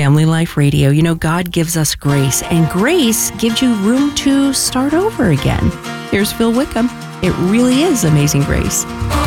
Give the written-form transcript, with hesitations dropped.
Family Life Radio. You know, God gives us grace, and grace gives you room to start over again. Here's Phil Wickham. It really is amazing grace.